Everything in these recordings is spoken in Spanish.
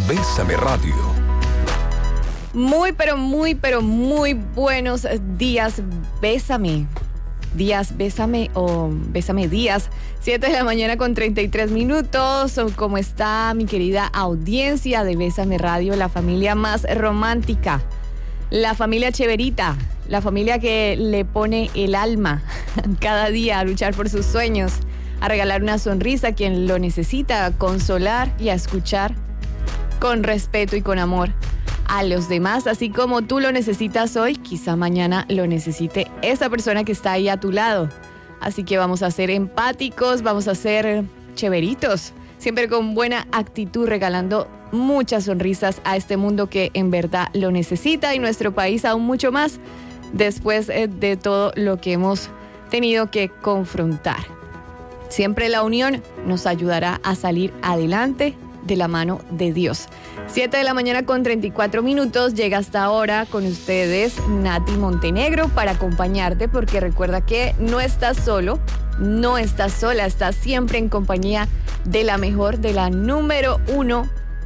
Bésame Radio. Muy, pero muy buenos días, Bésame. Días, Bésame o Bésame Días. 7 de la mañana con 33 minutos. ¿Cómo está mi querida audiencia de Bésame Radio? La familia más romántica, la familia cheverita, la familia que le pone el alma cada día a luchar por sus sueños, a regalar una sonrisa a quien lo necesita, a consolar y a escuchar con respeto y con amor a los demás, así como tú lo necesitas hoy, quizá mañana lo necesite esa persona que está ahí a tu lado. Así que vamos a ser empáticos, vamos a ser cheveritos, siempre con buena actitud, regalando muchas sonrisas a este mundo que en verdad lo necesita, y nuestro país aún mucho más después de todo lo que hemos tenido que confrontar. Siempre la unión nos ayudará a salir adelante de la mano de Dios. 7 de la mañana con 34 minutos, llega hasta ahora con ustedes Nati Montenegro para acompañarte, porque recuerda que no estás solo, no estás sola, estás siempre en compañía de la mejor, de la número 1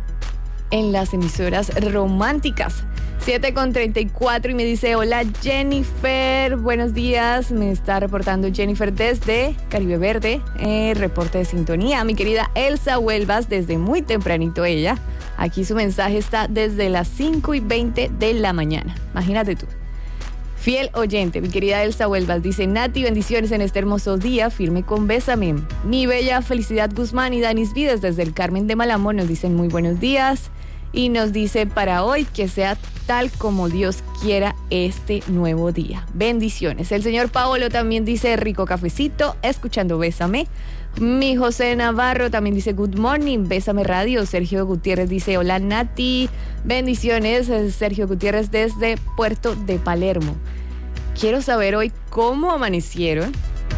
en las emisoras románticas. 7 con 34 y me dice: hola Jennifer, buenos días. Me está reportando Jennifer desde Caribe Verde, reporte de sintonía. Mi querida Elsa Huelvas, desde muy tempranito ella. Aquí su mensaje está desde las 5:20 de la mañana. Imagínate tú. Fiel oyente, mi querida Elsa Huelvas, dice: Nati, bendiciones en este hermoso día, firme con Bésame. Mi bella Felicidad Guzmán y Danis Vides desde el Carmen de Malamón nos dicen muy buenos días. Y nos dice para hoy que sea tal como Dios quiera este nuevo día. Bendiciones. El señor Paolo también dice rico cafecito, escuchando Bésame. Mi José Navarro también dice good morning, Bésame Radio. Sergio Gutiérrez dice hola Nati, bendiciones. Sergio Gutiérrez desde Puerto de Palermo. Quiero saber hoy cómo amanecieron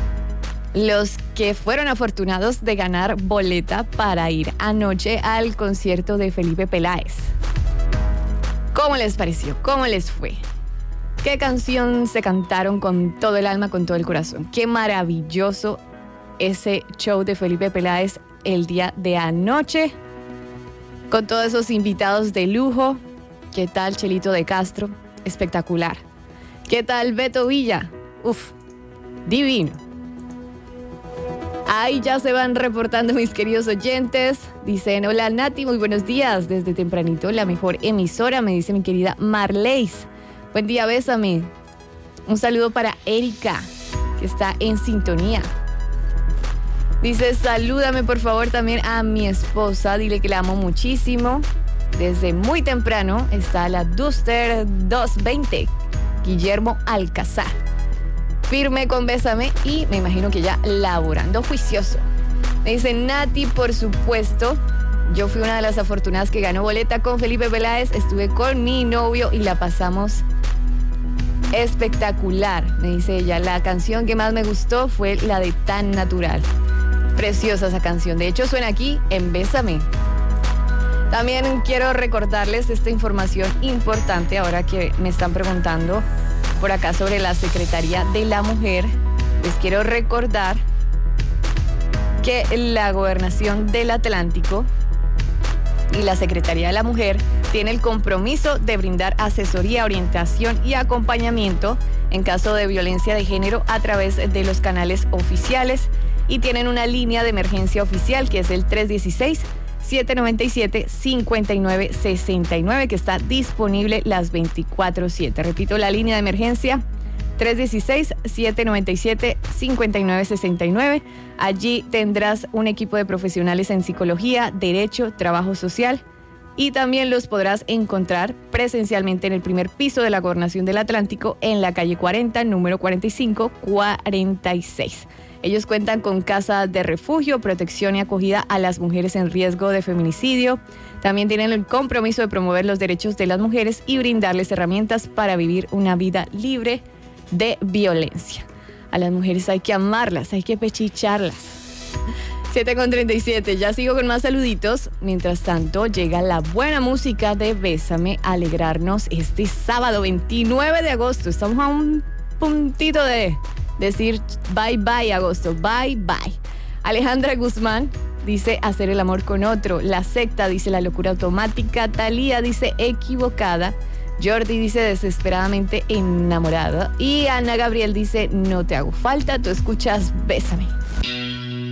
los que fueron afortunados de ganar boleta para ir anoche al concierto de Felipe Peláez. ¿Cómo les pareció? ¿Cómo les fue? ¿Qué canción se cantaron con todo el alma, con todo el corazón? Qué maravilloso ese show de Felipe Peláez el día de anoche, con todos esos invitados de lujo. ¿Qué tal Chelito de Castro? Espectacular. ¿Qué tal Beto Villa? Uf, divino. Ahí ya se van reportando mis queridos oyentes. Dicen, hola Nati, muy buenos días. Desde tempranito, la mejor emisora, me dice mi querida Marleis. Buen día, Bésame. Un saludo para Erika, que está en sintonía. Dice, salúdame por favor también a mi esposa. Dile que la amo muchísimo. Desde muy temprano está la Duster 220, Guillermo Alcázar. Firme con Bésame y me imagino que ya laborando juicioso. Me dice Nati, por supuesto, yo fui una de las afortunadas que ganó boleta con Felipe Peláez. Estuve con mi novio y la pasamos espectacular. Me dice ella, la canción que más me gustó fue la de Tan Natural. Preciosa esa canción. De hecho, suena aquí en Bésame. También quiero recordarles esta información importante ahora que me están preguntando por acá sobre la Secretaría de la Mujer. Les quiero recordar que la Gobernación del Atlántico y la Secretaría de la Mujer tiene el compromiso de brindar asesoría, orientación y acompañamiento en caso de violencia de género a través de los canales oficiales, y tienen una línea de emergencia oficial que es el 316-797-5969, que está disponible las 24/7. Repito, la línea de emergencia 316-797-5969. Allí tendrás un equipo de profesionales en psicología, derecho, trabajo social, y también los podrás encontrar presencialmente en el primer piso de la Gobernación del Atlántico, en la calle 40, número 4546. Ellos cuentan con casa de refugio, protección y acogida a las mujeres en riesgo de feminicidio. También tienen el compromiso de promover los derechos de las mujeres y brindarles herramientas para vivir una vida libre de violencia. A las mujeres hay que amarlas, hay que pechicharlas. 7:37, ya sigo con más saluditos. Mientras tanto, llega la buena música de Bésame a alegrarnos este sábado 29 de agosto. Estamos a un puntito de decir bye bye agosto, bye bye. Alejandra Guzmán dice hacer el amor con otro. La secta dice la locura automática. Talía dice equivocada. Jordi dice desesperadamente enamorada. Y Ana Gabriel dice no te hago falta, tú escuchas Bésame.